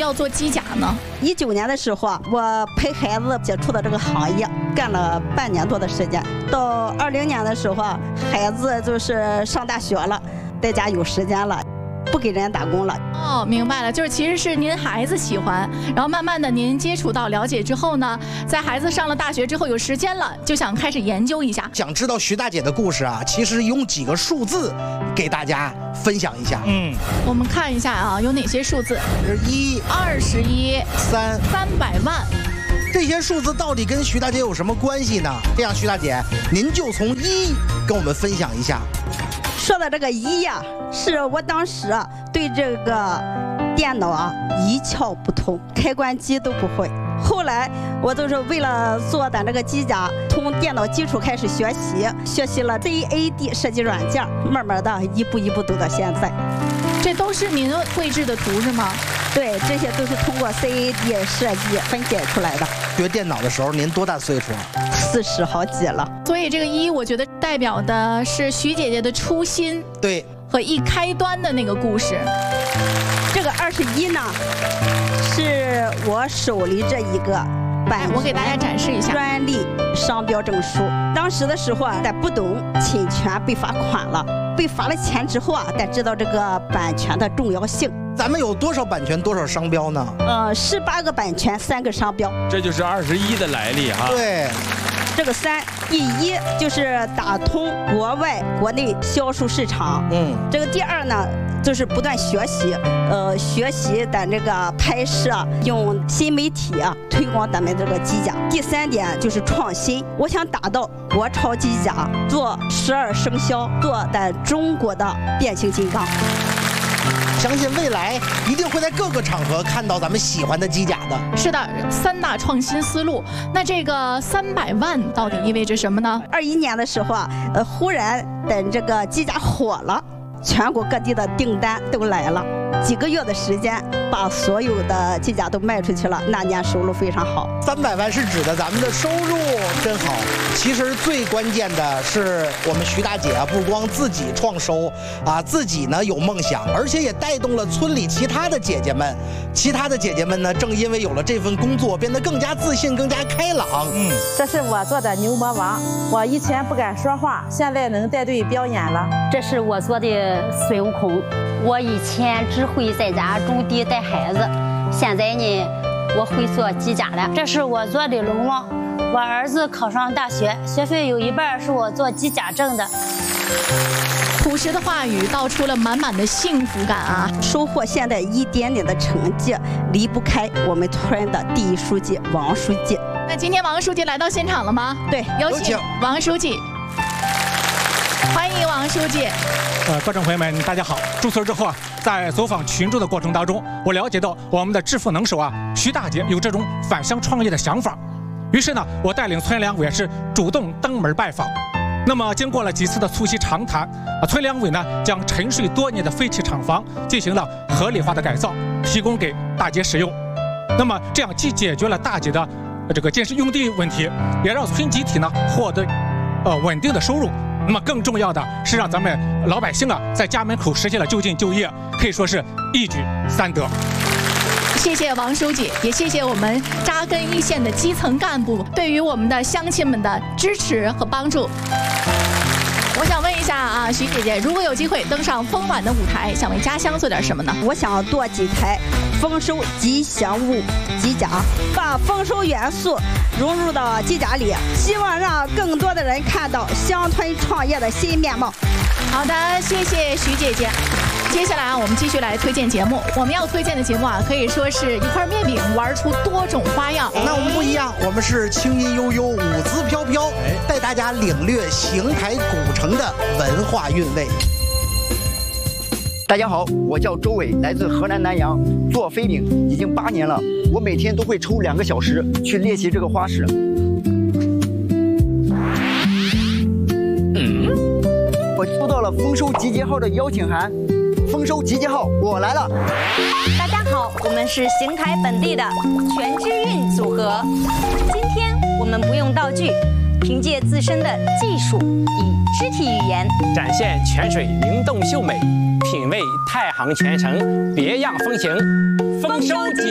要做机甲呢 ？19年的时候啊，我陪孩子接触的这个行业，干了半年多的时间。到20年的时候啊，孩子就是上大学了，在家有时间了。不给人家打工了。 哦，明白了，就是其实是您孩子喜欢，然后慢慢的您接触到了解之后呢，在孩子上了大学之后有时间了，就想开始研究一下。 想知道徐大姐的故事啊，其实用几个数字给大家分享一下。 我们看一下啊，有哪些数字 ？1、 21、300万。 这些数字到底跟徐大姐有什么关系呢？这样，徐大姐，您就从1跟我们分享一下。 说的这个1呀，是我当时对这个电脑啊一窍不通，开关机都不会。后来我就是为了做咱这个机甲，从电脑基础开始学习了 CAD 设计软件，慢慢的一步一步走到现在。 这都是您绘制的图是吗？ 对，这些都是通过 CAD 设计分解出来的。 学电脑的时候您多大岁数 ？40好几了。 所以这个1，我觉得代表的是徐姐姐的初心， 对， 和一开端的那个故事。 这个21呢，是我手里这一个版权， 我给大家展示一下专利商标证书。当时的时候啊，咱不懂侵权被罚款了，被罚了钱之后啊，才知道这个版权的重要性。 咱们有多少版权，多少商标呢 ？18个版权，3个商标。 这就是21的来历哈。 对。 这个3，第1就是打通国外、国内销售市场。这个第2呢，就是不断学习，学习咱这个拍摄，用新媒体推广咱们这个机甲。第3点就是创新，我想打造国潮机甲，做12生肖，做咱中国的变形金刚。 相信未来一定会在各个场合看到咱们喜欢的机甲的。 是的，3大创新思路。那这个300万到底意味着什么呢 ？21年的时候啊，忽然等这个机甲火了，全国各地的订单都来了，几个月的时间把所有的机甲都卖出去了，那年收入非常好。 300万是指的咱们的收入真好。其实最关键的是我们徐大姐啊，不光自己创收啊，自己呢有梦想，而且也带动了村里其他的姐姐们。其他的姐姐们呢，正因为有了这份工作，变得更加自信，更加开朗。 这是我做的牛魔王，我以前不敢说话，现在能带队表演了。 这是我做的孙悟空，我以前只会在家种地带孩子，现在呢，我会做机甲了。 这是我做的龙王，我儿子考上大学，学费有一半是我做机甲挣的。 朴实的话语道出了满满的幸福感啊！ 收获现在一点点的成绩，离不开我们村的第1书记王书记。 那今天王书记来到现场了吗？ 对， 有请王书记。欢迎王书记。 观众朋友们，大家好！注册之后啊，在走访群众的过程当中，我了解到我们的致富能手徐大姐有这种返乡创业的想法。于是呢，我带领村两委是主动登门拜访。那么经过了几次的促膝长谈，村两委呢将沉睡多年的废弃厂房进行了合理化的改造，提供给大姐使用。那么这样既解决了大姐的这个建设用地问题，也让村集体呢获得稳定的收入。那么更重要的是让咱们老百姓在家门口实现了就近就业，可以说是一举3得。 谢谢王书记，也谢谢我们扎根一线的基层干部对于我们的乡亲们的支持和帮助。我想问一下徐姐姐，如果有机会登上丰晚的舞台，想为家乡做点什么呢？ 我想做几台丰收吉祥物机甲，把丰收元素融入到机甲里，希望让更多的人看到乡村创业的新面貌。 好的，谢谢徐姐姐。接下来我们继续来推荐节目。我们要推荐的节目可以说是一块面饼玩出多种花样。 那我们不一样，我们是轻音悠悠，舞姿飘飘，带大家领略邢台古城的文化韵味。 大家好，我叫周伟，来自河南南阳，做飞饼已经8年了。我每天都会抽2个小时去练习这个花式。我收到了丰收集结号的邀请函。丰收集结号，我来了！ 大家好，我们是邢台本地的全之韵组合。今天我们不用道具，凭借自身的技术，以肢体语言展现泉水灵动秀美，品味太行泉城别样风情。丰收集